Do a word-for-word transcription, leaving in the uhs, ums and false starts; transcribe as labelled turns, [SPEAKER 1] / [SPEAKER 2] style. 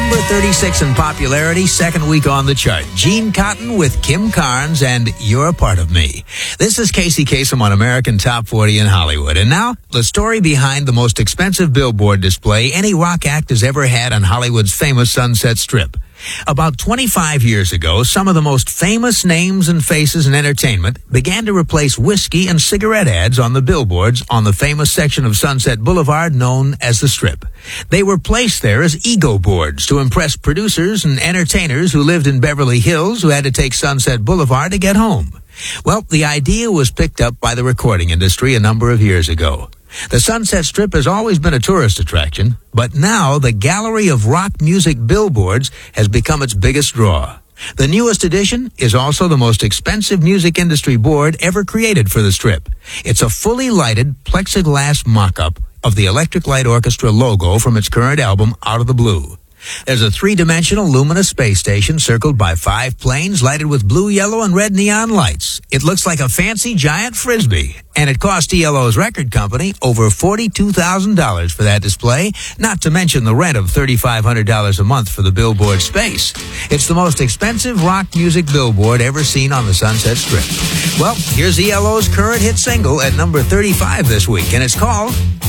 [SPEAKER 1] Number thirty-six in popularity, second week on the chart. Gene Cotton with Kim Carnes and You're a Part of Me. This is Casey Kasem on American Top forty in Hollywood. And now, the story behind the most expensive billboard display any rock act has ever had on Hollywood's famous Sunset Strip. About twenty-five years ago, some of the most famous names and faces in entertainment began to replace whiskey and cigarette ads on the billboards on the famous section of Sunset Boulevard known as the Strip. They were placed there as ego boards to impress producers and entertainers who lived in Beverly Hills who had to take Sunset Boulevard to get home. Well, the idea was picked up by the recording industry a number of years ago. The Sunset Strip has always been a tourist attraction, but now the gallery of rock music billboards has become its biggest draw. The newest addition is also the most expensive music industry board ever created for the Strip. It's a fully lighted plexiglass mock-up of the Electric Light Orchestra logo from its current album, Out of the Blue. There's a three-dimensional luminous space station circled by five planes lighted with blue, yellow, and red neon lights. It looks like a fancy giant Frisbee, and it cost E L O's record company over forty-two thousand dollars for that display, not to mention the rent of three thousand five hundred dollars a month for the billboard space. It's the most expensive rock music billboard ever seen on the Sunset Strip. Well, here's E L O's current hit single at number thirty-five this week, and it's called